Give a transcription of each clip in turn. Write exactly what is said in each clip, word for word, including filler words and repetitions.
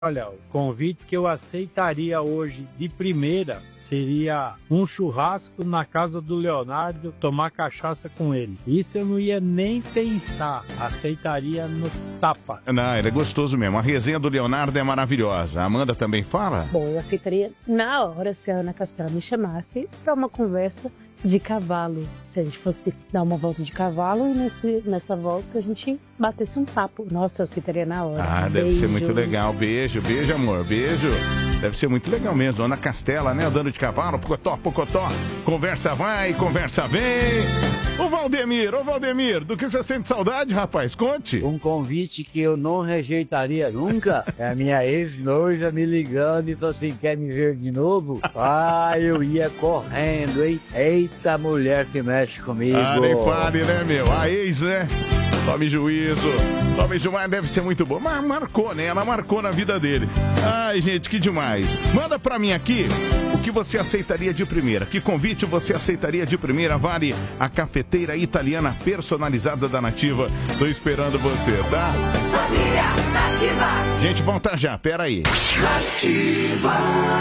Olha, o convite que eu aceitaria hoje de primeira seria um churrasco na casa do Leonardo, tomar cachaça com ele. Isso eu não ia nem pensar, aceitaria no tapa. Não, ele é gostoso mesmo. A resenha do Leonardo é maravilhosa. A Amanda também fala? Bom, eu aceitaria na hora se a Ana Castela me chamasse para uma conversa de cavalo. Se a gente fosse dar uma volta de cavalo e nesse, nessa volta a gente batesse um papo. Nossa, eu aceitaria na hora. Ah, deve Beijos. ser muito legal. Beijo, beijo, amor. Beijo. Deve ser muito legal mesmo. Ana Castela, né? Andando de cavalo, pocotó, pocotó. Conversa vai, conversa vem. Ô Valdemir, ô Valdemir, do que você sente saudade, rapaz? Conte. Um convite que eu não rejeitaria nunca é a minha ex-noiva me ligando e falou assim, quer me ver de novo? Ah, eu ia correndo, hein? Eita mulher que mexe comigo. Ah, nem fale, né, meu? A ex, né? Tome juízo. Tome juízo, deve ser muito bom. Mas marcou, né? Ela marcou na vida dele. Ai, gente, que demais. Manda pra mim aqui o que você aceitaria de primeira. Que convite você aceitaria de primeira? Vale a cafeteira italiana personalizada da Nativa. Tô esperando você, tá? Família Nativa. Gente, volta já, pera aí. Nativa.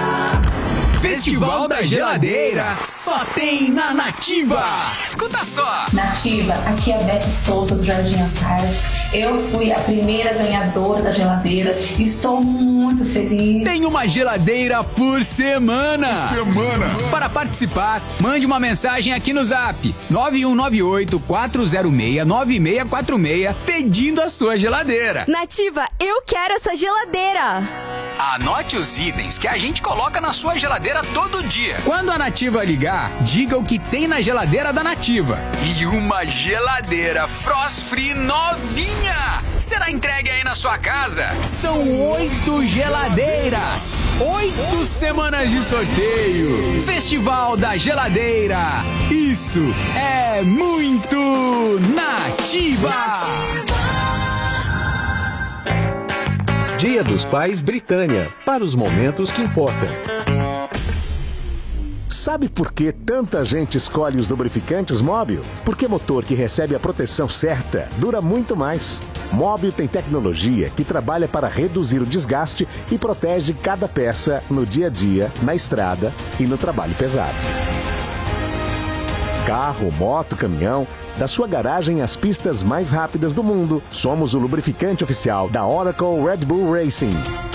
Festival da Geladeira só tem na Nativa. Escuta só. Nativa, aqui é a Beth Souza do Jardim Antártico. Eu fui a primeira ganhadora da geladeira. Estou muito feliz. Tem uma geladeira por semana. Semana. Para participar, mande uma mensagem aqui no Zap nove um nove oito, quatro zero seis, nove seis quatro seis pedindo a sua geladeira. Nativa, eu quero essa geladeira. Anote os itens que a gente coloca na sua geladeira todo dia. Quando a Nativa ligar, diga o que tem na geladeira da Nativa. E uma geladeira Frost Free novinha será entregue aí na sua casa. São oito geladeiras. Oito semanas de sorteio. Festival da Geladeira. Isso é muito Nativa. Nativa. Dia dos Pais Britânia, para os momentos que importam. Sabe por que tanta gente escolhe os lubrificantes Móbil? Porque motor que recebe a proteção certa dura muito mais. Móbil tem tecnologia que trabalha para reduzir o desgaste e protege cada peça no dia a dia, na estrada e no trabalho pesado. Carro, moto, caminhão, da sua garagem às pistas mais rápidas do mundo, somos o lubrificante oficial da Oracle Red Bull Racing.